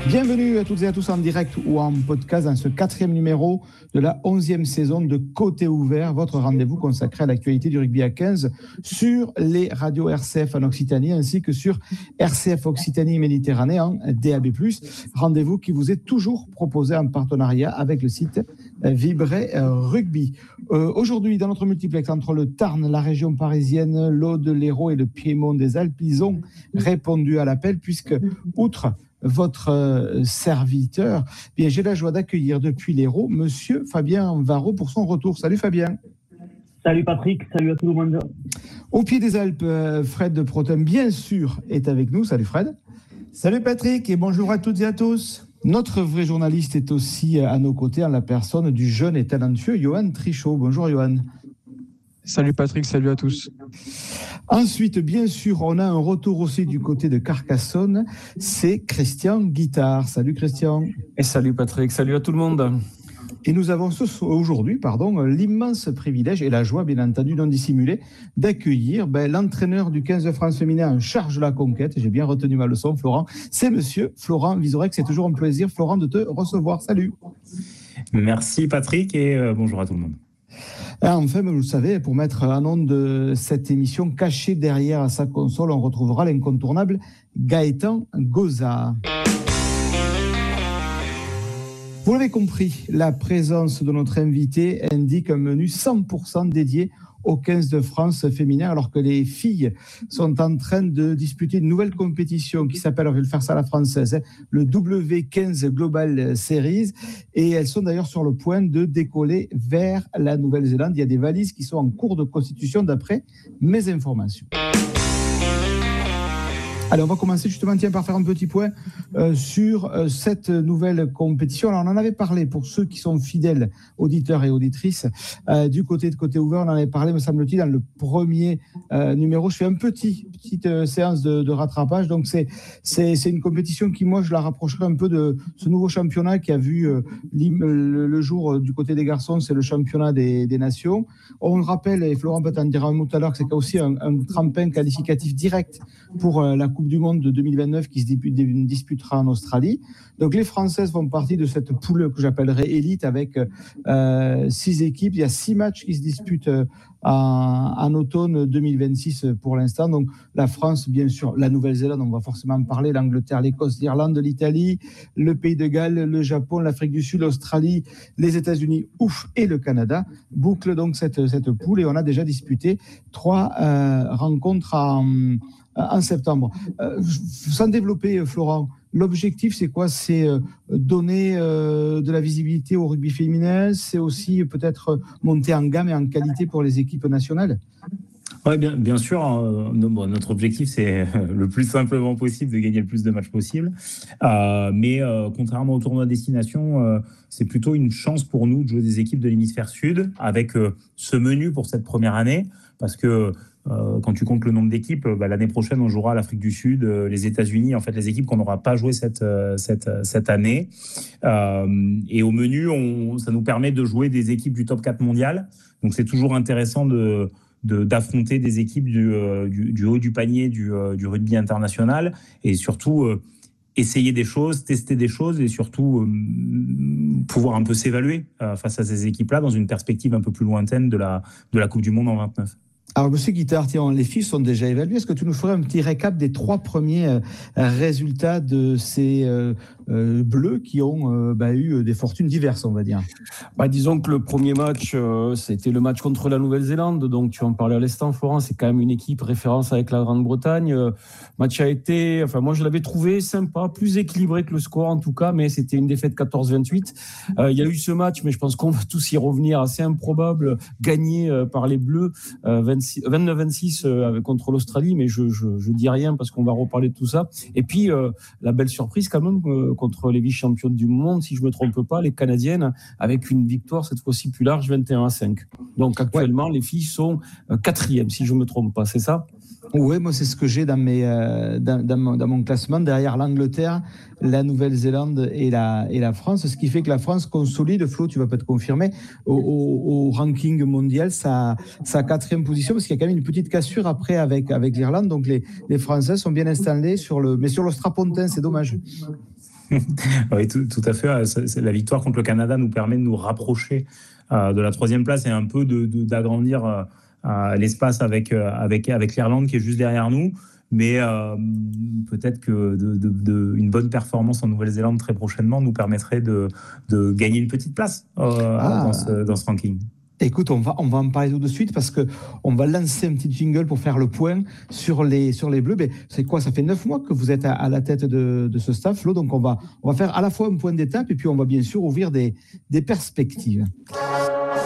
Bienvenue à toutes et à tous en direct ou en podcast dans ce 4e numéro de la 11e saison de Côté Ouvert, votre rendez-vous consacré à l'actualité du rugby à 15 sur les radios RCF en Occitanie ainsi que sur RCF Occitanie Méditerranée en DAB+. Rendez-vous qui vous est toujours proposé en partenariat avec le site Vibray Rugby. Aujourd'hui, dans notre multiplex entre le Tarn, la région parisienne, l'Aude, l'Hérault et le Piémont des Alpes, ils ont répondu à l'appel puisque, outre votre serviteur, bien, j'ai la joie d'accueillir depuis l'Hérault Monsieur Fabien Varro pour son retour. Salut Fabien. Salut Patrick, salut à tout le monde. Au pied des Alpes, Fred de Protum, bien sûr, est avec nous. Salut Fred. Salut Patrick et bonjour à toutes et à tous. Notre vrai journaliste est aussi à nos côtés en la personne du jeune et talentueux Johan Trichot. Bonjour Johan. Salut Patrick, salut à tous. Ensuite, bien sûr, on a un retour aussi du côté de Carcassonne, c'est Christian Guittard. Salut Christian. Et salut Patrick, salut à tout le monde. Et nous avons aujourd'hui l'immense privilège et la joie, bien entendu, non dissimulée, d'accueillir l'entraîneur du 15 de France féminin en charge de la conquête. J'ai bien retenu ma leçon, Florent. C'est monsieur Florent Vizorek. C'est toujours un plaisir, Florent, de te recevoir. Salut. Merci Patrick et bonjour à tout le monde. Enfin, vous le savez, pour mettre en onde cette émission, cachée derrière sa console, on retrouvera l'incontournable Gaëtan Gauza. Vous l'avez compris, la présence de notre invité indique un menu 100% dédié au 15 de France féminin, alors que les filles sont en train de disputer une nouvelle compétition qui s'appelle, je vais le faire ça à la française, le W15 Global Series, et elles sont d'ailleurs sur le point de décoller vers la Nouvelle-Zélande. Il y a des valises qui sont en cours de constitution d'après mes informations. Allez, on va commencer justement par faire un petit point sur cette nouvelle compétition. Alors, on en avait parlé pour ceux qui sont fidèles auditeurs et auditrices. Du côté de Côté Ouvert, on en avait parlé, me semble-t-il, dans le premier numéro. Je fais une petite séance de rattrapage. Donc, c'est une compétition qui, moi, je la rapprocherai un peu de ce nouveau championnat qui a vu le jour du côté des garçons, c'est le championnat des nations. On le rappelle, et Florent peut en dire un mot tout à l'heure, que c'est aussi un tremplin qualificatif direct pour la Coupe du Monde de 2029 qui se disputera en Australie. Donc les Françaises font partie de cette poule que j'appellerais élite avec 6 équipes. Il y a 6 matchs qui se disputent en automne 2026 pour l'instant. Donc la France, bien sûr, la Nouvelle-Zélande, on va forcément en parler, l'Angleterre, l'Écosse, l'Irlande, l'Italie, le Pays de Galles, le Japon, l'Afrique du Sud, l'Australie, les États-Unis, et le Canada bouclent donc cette poule et on a déjà disputé 3 rencontres en septembre. Sans développer, Florent, l'objectif, c'est quoi ? C'est donner de la visibilité au rugby féminin, c'est aussi peut-être monter en gamme et en qualité pour les équipes nationales ? Oui, bien sûr. Notre objectif, c'est le plus simplement possible de gagner le plus de matchs possible. Mais contrairement au tournoi destination, c'est plutôt une chance pour nous de jouer des équipes de l'hémisphère sud avec ce menu pour cette première année. Parce que quand tu comptes le nombre d'équipes, l'année prochaine, on jouera l'Afrique du Sud, les États-Unis, en fait, les équipes qu'on n'aura pas jouées cette année. Et au menu, ça nous permet de jouer des équipes du top 4 mondial. Donc, c'est toujours intéressant d'affronter des équipes du haut du panier du rugby international et surtout essayer des choses, tester des choses et surtout pouvoir un peu s'évaluer face à ces équipes-là dans une perspective un peu plus lointaine de la Coupe du Monde en 29. Alors, monsieur Guittard, les filles sont déjà évaluées. Est-ce que tu nous ferais un petit récap des 3 premiers résultats de ces Bleus qui ont eu des fortunes diverses, on va dire? Disons que le premier match, c'était le match contre la Nouvelle-Zélande. Donc, tu en parlais à l'instant, Florent. C'est quand même une équipe référence avec la Grande-Bretagne. Match a été, moi, je l'avais trouvé sympa, plus équilibré que le score, en tout cas, mais c'était une défaite 14-28. Il y a eu ce match, mais je pense qu'on va tous y revenir, assez improbable, gagné par les Bleus, 29-26 contre l'Australie, mais je dis rien parce qu'on va reparler de tout ça. Et puis, la belle surprise quand même contre les vice-championnes du monde, si je ne me trompe pas, les Canadiennes, avec une victoire cette fois-ci plus large, 21-5. Donc actuellement, les filles sont 4e, si je ne me trompe pas, c'est ça ? Oui, moi c'est ce que j'ai dans mon classement, derrière l'Angleterre, la Nouvelle-Zélande et la France, ce qui fait que la France consolide, Flo, tu vas pas te confirmer, au ranking mondial, sa 4e position, parce qu'il y a quand même une petite cassure après avec l'Irlande, donc les Français sont bien installés mais sur le strapontin, c'est dommage. Oui, tout à fait. La victoire contre le Canada nous permet de nous rapprocher de la 3e place et un peu d'agrandir l'espace avec l'Irlande qui est juste derrière nous. Mais peut-être que une bonne performance en Nouvelle-Zélande très prochainement nous permettrait de gagner une petite place dans ce ranking. Écoute, on va en parler tout de suite parce qu'on va lancer un petit jingle pour faire le point sur les Bleus. Mais c'est quoi? Ça fait 9 mois que vous êtes à la tête de ce staff, Flo. Donc on va faire à la fois un point d'étape et puis on va bien sûr ouvrir des perspectives.